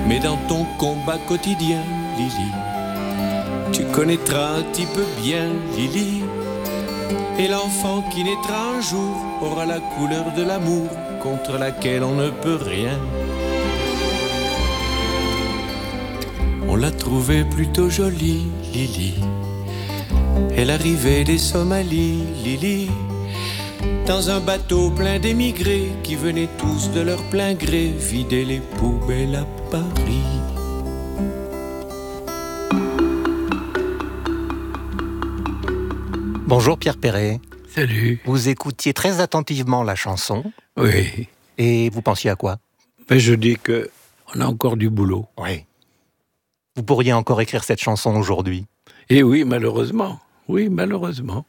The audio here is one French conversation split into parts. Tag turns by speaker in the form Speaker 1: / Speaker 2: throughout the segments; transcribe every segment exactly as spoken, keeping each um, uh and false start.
Speaker 1: Mais dans ton combat quotidien, Lily, tu connaîtras un petit peu bien Lily. Et l'enfant qui naîtra un jour aura la couleur de l'amour contre laquelle on ne peut rien. On l'a trouvée plutôt jolie, Lily. Elle arrivait des Somalies, Lily, dans un bateau plein d'émigrés qui venaient tous de leur plein gré vider les poubelles à Paris.
Speaker 2: Bonjour Pierre Perret.
Speaker 3: Salut.
Speaker 2: Vous écoutiez très attentivement la chanson.
Speaker 3: Oui.
Speaker 2: Et vous pensiez à quoi?
Speaker 3: Ben, je dis que on a encore du boulot.
Speaker 2: Oui. Vous pourriez encore écrire cette chanson aujourd'hui?
Speaker 3: Et oui, malheureusement. Oui, malheureusement.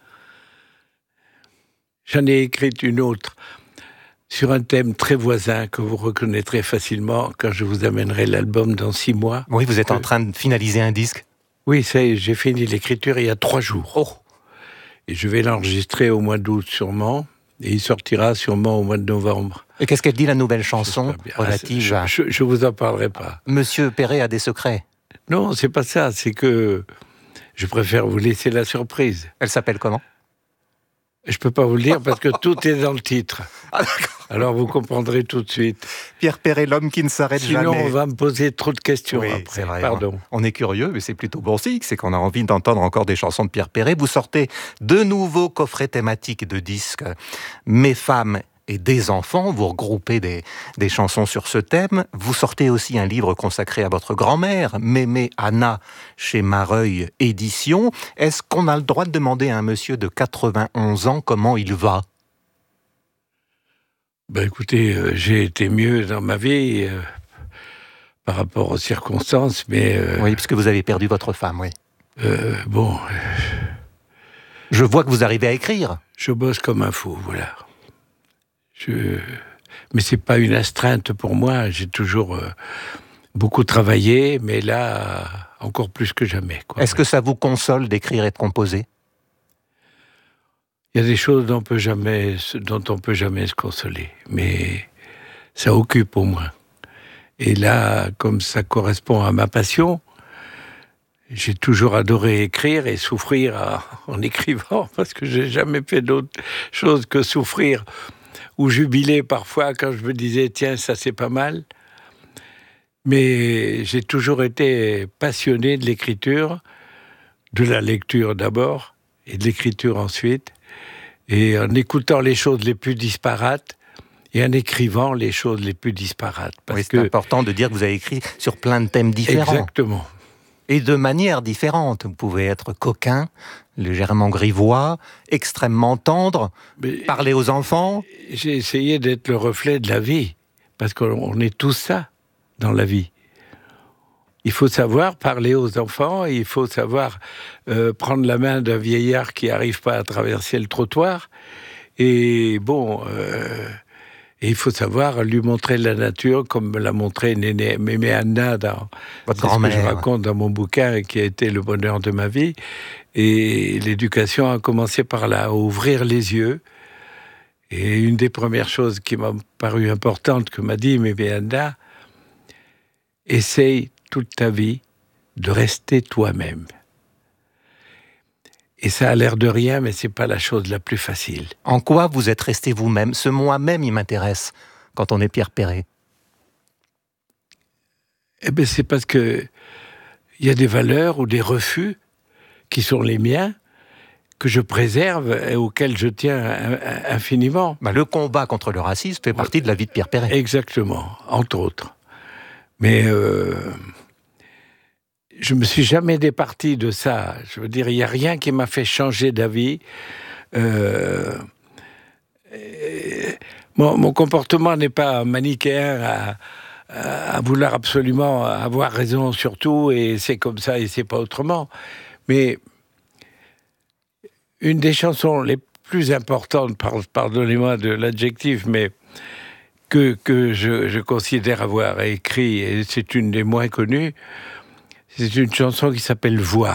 Speaker 3: J'en ai écrit une autre sur un thème très voisin que vous reconnaîtrez facilement quand je vous amènerai l'album dans six mois.
Speaker 2: Oui, vous êtes
Speaker 3: que...
Speaker 2: en train de finaliser un disque?
Speaker 3: Oui, ça y est, j'ai fini l'écriture il y a trois jours.
Speaker 2: Oh.
Speaker 3: Et je vais l'enregistrer au mois d'août sûrement, et il sortira sûrement au mois de novembre.
Speaker 2: Et qu'est-ce qu'elle dit, la nouvelle chanson relative
Speaker 3: ah, je, je, je vous en parlerai pas.
Speaker 2: Monsieur Perret a des secrets?
Speaker 3: Non, c'est pas ça, c'est que je préfère vous laisser la surprise.
Speaker 2: Elle s'appelle comment?
Speaker 3: Je peux pas vous le dire parce que tout est dans le titre.
Speaker 2: Ah, d'accord.
Speaker 3: Alors vous comprendrez tout de suite.
Speaker 2: Pierre Perret, l'homme qui ne s'arrête
Speaker 3: Sinon,
Speaker 2: jamais.
Speaker 3: Sinon, on va me poser trop de questions
Speaker 2: oui,
Speaker 3: après.
Speaker 2: C'est vrai,
Speaker 3: Pardon.
Speaker 2: On est curieux, mais c'est plutôt bon signe. C'est qu'on a envie d'entendre encore des chansons de Pierre Perret. Vous sortez de nouveaux coffrets thématiques de disques. Mes femmes et des enfants, vous regroupez des, des chansons sur ce thème. Vous sortez aussi un livre consacré à votre grand-mère, Mémé Anna, chez Mareuil Éditions. Est-ce qu'on a le droit de demander à un monsieur de quatre-vingt-onze ans comment il va?
Speaker 3: Ben écoutez, euh, j'ai été mieux dans ma vie euh, par rapport aux circonstances, mais... Euh,
Speaker 2: oui, puisque vous avez perdu votre femme, oui.
Speaker 3: Euh, bon... Euh,
Speaker 2: je vois que vous arrivez à écrire.
Speaker 3: Je bosse comme un fou, voilà. Je... Mais c'est pas une astreinte pour moi, j'ai toujours euh, beaucoup travaillé, mais là, encore plus que jamais. Quoi.
Speaker 2: Est-ce que ça vous console d'écrire et de composer?
Speaker 3: Il y a des choses dont on peut jamais, dont on peut jamais se consoler, mais ça occupe au moins. Et là, comme ça correspond à ma passion, j'ai toujours adoré écrire et souffrir à, en écrivant, parce que j'ai jamais fait d'autre chose que souffrir ou jubiler parfois quand je me disais « tiens, ça c'est pas mal ». Mais j'ai toujours été passionné de l'écriture, de la lecture d'abord, et de l'écriture ensuite, et en écoutant les choses les plus disparates, et en écrivant les choses les plus disparates.
Speaker 2: Parce oui, c'est que... important de dire que vous avez écrit sur plein de thèmes différents.
Speaker 3: Exactement.
Speaker 2: Et de manière différente. Vous pouvez être coquin, légèrement grivois, extrêmement tendre, mais parler aux enfants.
Speaker 3: J'ai essayé d'être le reflet de la vie, parce qu'on est tous ça dans la vie. Il faut savoir parler aux enfants, il faut savoir euh, prendre la main d'un vieillard qui n'arrive pas à traverser le trottoir, et bon... Euh, Et il faut savoir lui montrer la nature comme me l'a montré Néné, Mémé Anna dans
Speaker 2: votre
Speaker 3: c'est
Speaker 2: grand-mère.
Speaker 3: Ce que je raconte dans mon bouquin qui a été le bonheur de ma vie. Et l'éducation a commencé par là, à ouvrir les yeux. Et une des premières choses qui m'a paru importante que m'a dit Mémé Anna, essaye toute ta vie de rester toi-même. Et ça a l'air de rien, mais c'est pas la chose la plus facile.
Speaker 2: En quoi vous êtes resté vous-même? Ce moi-même, il m'intéresse, quand on est Pierre Perret.
Speaker 3: Eh bien, c'est parce que il y a des valeurs ou des refus qui sont les miens, que je préserve et auxquels je tiens infiniment.
Speaker 2: Bah, le combat contre le racisme fait partie de la vie de Pierre Perret.
Speaker 3: Exactement, entre autres. Mais... Euh... je me suis jamais départi de ça. Je veux dire, il n'y a rien qui m'a fait changer d'avis. Euh, mon, mon comportement n'est pas manichéen à, à, à vouloir absolument avoir raison sur tout, et c'est comme ça et c'est pas autrement. Mais une des chansons les plus importantes, pardonnez-moi de l'adjectif, mais que, que je, je considère avoir écrit, et c'est une des moins connues, c'est une chanson qui s'appelle « Voir »,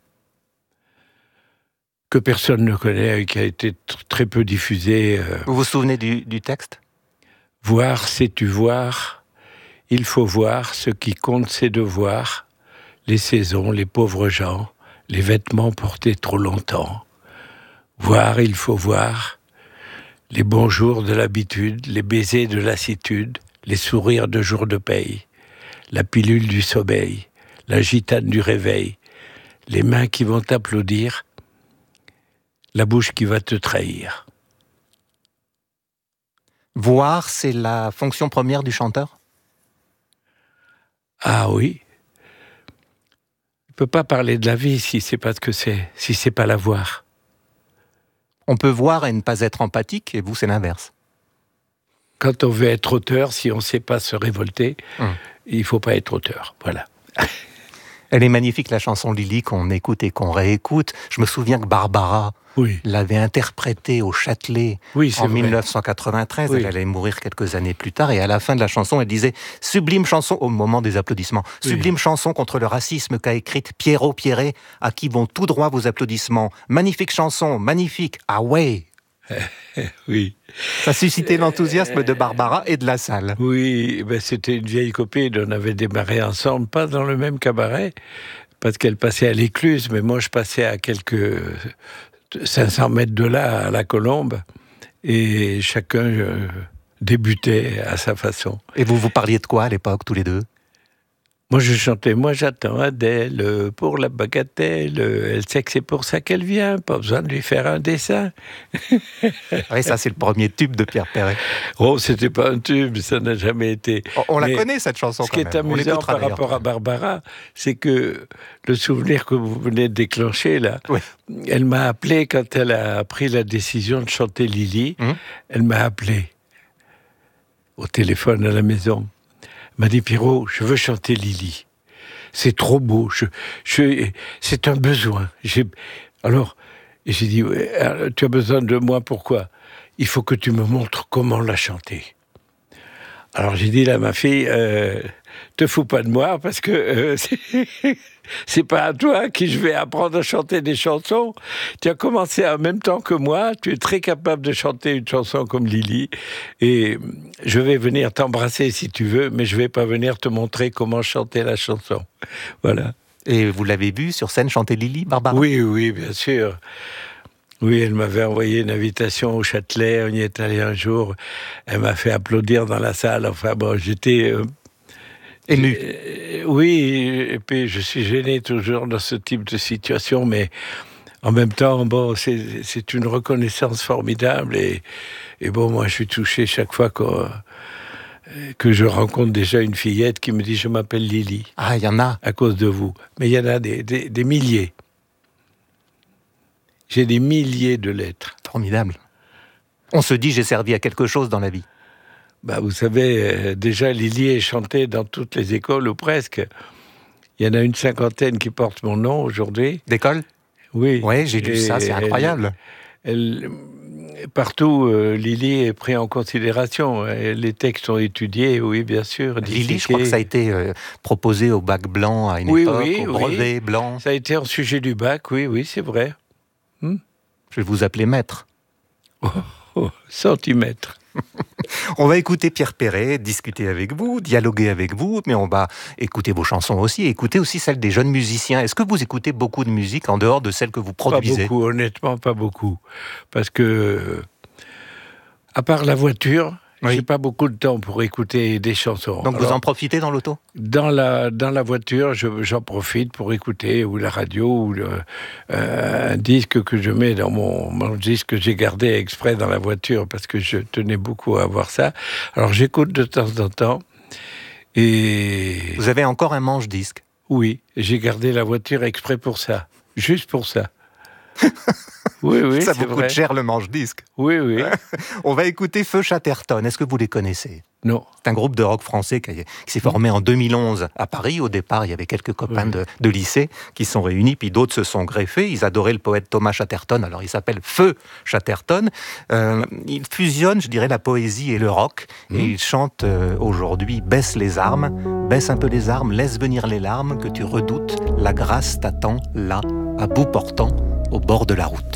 Speaker 3: que personne ne connaît et qui a été t- très peu diffusée. Euh...
Speaker 2: Vous vous souvenez du, du texte ?
Speaker 3: Voir, sais-tu voir ? il faut voir ce qui compte, c'est de voir les saisons, les pauvres gens, les vêtements portés trop longtemps. Voir, il faut voir les bons jours de l'habitude, les baisers de lassitude, les sourires de jour de paye, la pilule du sommeil, la gitane du réveil, les mains qui vont t'applaudir, la bouche qui va te trahir.
Speaker 2: Voir, c'est la fonction première du chanteur ?
Speaker 3: Ah oui. Il ne peut pas parler de la vie si c'est pas ce que c'est, si c'est pas la voir.
Speaker 2: On peut voir et ne pas être empathique, et vous, c'est l'inverse.
Speaker 3: Quand on veut être auteur, si on ne sait pas se révolter, hum. il ne faut pas être auteur. Voilà.
Speaker 2: Elle est magnifique, la chanson Lily, qu'on écoute et qu'on réécoute. Je me souviens que Barbara oui. l'avait interprétée au Châtelet
Speaker 3: oui,
Speaker 2: en
Speaker 3: vrai.
Speaker 2: dix-neuf cent quatre-vingt-treize.
Speaker 3: Oui.
Speaker 2: Elle allait mourir quelques années plus tard. Et à la fin de la chanson, elle disait « Sublime chanson » au moment des applaudissements. Oui. « Sublime chanson contre le racisme qu'a écrite Pierrot Pierret, à qui vont tout droit vos applaudissements. Magnifique chanson, magnifique. Ah ouais !»
Speaker 3: Oui.
Speaker 2: Ça suscitait l'enthousiasme de Barbara et de la salle.
Speaker 3: Oui, ben c'était une vieille copine, on avait démarré ensemble, pas dans le même cabaret, parce qu'elle passait à l'Écluse, mais moi je passais à quelques cinq cents mètres de là, à la Colombe, et chacun euh, débutait à sa façon.
Speaker 2: Et vous vous parliez de quoi à l'époque, tous les deux ?
Speaker 3: Moi, je chantais « Moi, j'attends Adèle pour la bagatelle. Elle sait que c'est pour ça qu'elle vient. Pas besoin de lui faire un dessin. »
Speaker 2: Oui, ça, c'est le premier tube de Pierre Perret.
Speaker 3: Oh, c'était pas un tube, ça n'a jamais été.
Speaker 2: On, on la
Speaker 3: Mais
Speaker 2: connaît, cette chanson,
Speaker 3: ce
Speaker 2: quand
Speaker 3: qui
Speaker 2: même.
Speaker 3: est amusant par rapport à Barbara, c'est que le souvenir que vous venez de déclencher, là, oui. elle m'a appelé quand elle a pris la décision de chanter Lily. Hum. Elle m'a appelé au téléphone à la maison. M'a dit « Pierrot, je veux chanter Lily. C'est trop beau. Je, je, c'est un besoin. » J'ai, alors, j'ai dit ouais, « Tu as besoin de moi, pourquoi ? Il faut que tu me montres comment la chanter. » Alors j'ai dit là, ma fille, euh, te fous pas de moi, parce que euh, c'est, c'est pas à toi qui je vais apprendre à chanter des chansons. Tu as commencé en même temps que moi, tu es très capable de chanter une chanson comme Lily, et je vais venir t'embrasser si tu veux, mais je vais pas venir te montrer comment chanter la chanson. Voilà.
Speaker 2: Et vous l'avez vue sur scène chanter Lily, Barbara ?
Speaker 3: Oui, oui, bien sûr. Oui, elle m'avait envoyé une invitation au Châtelet, on y est allé un jour, elle m'a fait applaudir dans la salle, enfin bon, j'étais... Euh,
Speaker 2: ému.
Speaker 3: Euh, oui, et puis je suis gêné toujours dans ce type de situation, mais en même temps, bon, c'est, c'est une reconnaissance formidable, et, et bon, moi je suis touché chaque fois que, que je rencontre déjà une fillette qui me dit « Je m'appelle Lily ».
Speaker 2: Ah, il y en a.
Speaker 3: À cause de vous. Mais il y en a des, des, des milliers. J'ai des milliers de lettres.
Speaker 2: Formidable. On se dit, j'ai servi à quelque chose dans la vie.
Speaker 3: Bah, vous savez, euh, déjà, Lily est chantée dans toutes les écoles, ou presque. Il y en a une cinquantaine qui portent mon nom aujourd'hui.
Speaker 2: D'école ?
Speaker 3: Oui.
Speaker 2: Oui, j'ai lu ça, c'est incroyable.
Speaker 3: Elle, elle, partout, euh, Lily est prise en considération. Les textes sont étudiés, oui, bien sûr.
Speaker 2: Lily, je crois que ça a été euh, proposé au bac blanc à une
Speaker 3: oui,
Speaker 2: époque,
Speaker 3: oui,
Speaker 2: au brevet
Speaker 3: oui.
Speaker 2: blanc.
Speaker 3: Ça a été en sujet du bac, oui, oui, c'est vrai. Hmm?
Speaker 2: Je vais vous appeler maître.
Speaker 3: Oh, oh, centimètre.
Speaker 2: On va écouter Pierre Perret, discuter avec vous, dialoguer avec vous, mais on va écouter vos chansons aussi, écouter aussi celles des jeunes musiciens. Est-ce que vous écoutez beaucoup de musique en dehors de celles que vous produisez ?
Speaker 3: Pas beaucoup, honnêtement, pas beaucoup. Parce que, à part la voiture, oui. j'ai pas beaucoup de temps pour écouter des chansons.
Speaker 2: Donc Alors, vous en profitez dans l'auto ?
Speaker 3: Dans la, dans la voiture, je, j'en profite pour écouter ou la radio ou le, euh, un disque que je mets dans mon, mon disque que j'ai gardé exprès dans la voiture parce que je tenais beaucoup à avoir ça. Alors j'écoute de temps en temps. Et...
Speaker 2: Vous avez encore un manche-disque ?
Speaker 3: Oui, j'ai gardé la voiture exprès pour ça. Juste pour ça. Oui, oui,
Speaker 2: ça
Speaker 3: c'est
Speaker 2: vous
Speaker 3: vrai.
Speaker 2: coûte cher le manche-disque.
Speaker 3: Oui, oui.
Speaker 2: On va écouter Feu Chatterton. Est-ce que vous les connaissez ?
Speaker 3: Non.
Speaker 2: C'est un groupe de rock français qui, qui s'est formé en deux mille onze à Paris. Au départ, il y avait quelques copains oui. de, de lycée qui sont réunis, puis d'autres se sont greffés. Ils adoraient le poète Thomas Chatterton, alors il s'appelle Feu Chatterton. Euh, il fusionne, je dirais, la poésie et le rock. Mmh. Et il chante euh, aujourd'hui « Baisse les armes, baisse un peu les armes, laisse venir les larmes que tu redoutes. La grâce t'attend là, à bout portant, au bord de la route. »